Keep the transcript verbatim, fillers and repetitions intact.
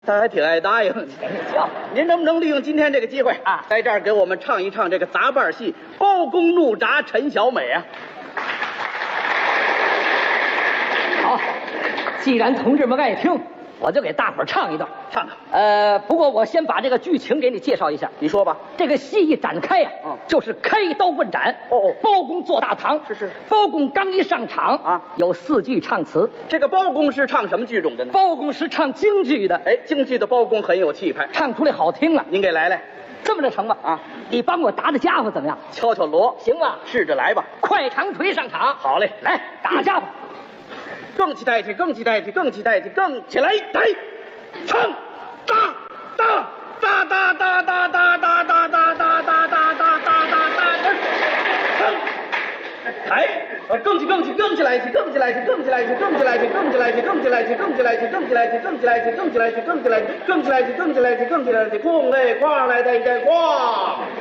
他还挺爱答应。 行， 您能不能利用今天这个机会啊， 在这儿给我们唱一唱这个杂伴戏《包公怒铡陈小美》啊？ 好，既然同志们爱听，我就给大伙儿唱一段。 唱唱。 呃，不过我先把这个剧情给你介绍一下。 你说吧。 这个戏一展开呀、啊， 嗯， 就是开刀问斩。 哦哦， 包公坐大堂。 是是。 包公刚一上场啊， 有四句唱词。 这个包公是唱什么剧种的呢？ 包公是唱京剧的。 哎，京剧的包公很有气派， 唱出来好听啊。 您给来来。 这么着成吧？ 啊， 你帮我打打家伙怎么样？ 敲敲锣， 行吧？ 试着来吧。 快长锤上场。 好嘞， 来打家伙。 更起带起，更起带起，更起带起，更起来！来，唱，打打打打打打打打打打打打打打打打，唱，来，更起更起更起来起，更起来起，更起来起，更起来起，更起来起，更起来起，更起来起，更起来起，更起来起，更起来起，更起来起，更起来起，更起来起，更起来起，空嘞，哐来的一个哐。